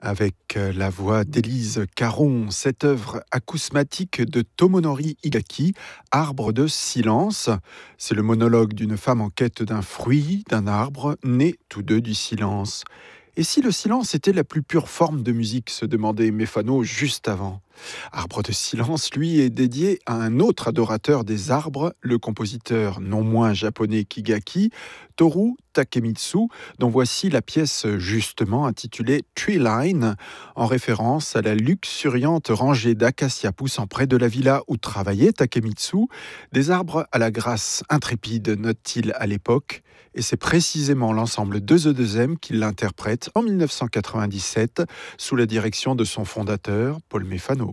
Avec la voix d'Élise Caron, cette œuvre acousmatique de Tomonori Higaki, Arbre de silence. C'est le monologue d'une femme en quête d'un fruit, d'un arbre, nés tous deux du silence. Et si le silence était la plus pure forme de musique, se demandait Mefano juste avant. Arbre de silence, lui, est dédié à un autre adorateur des arbres, le compositeur non moins japonais qu'Higaki, Toru Takemitsu, dont voici la pièce justement intitulée Tree Line, en référence à la luxuriante rangée d'acacias poussant près de la villa où travaillait Takemitsu, des arbres à la grâce intrépide, note-t-il à l'époque, et c'est précisément l'ensemble de The2M qui l'interprète en 1997 sous la direction de son fondateur, Paul Mefano.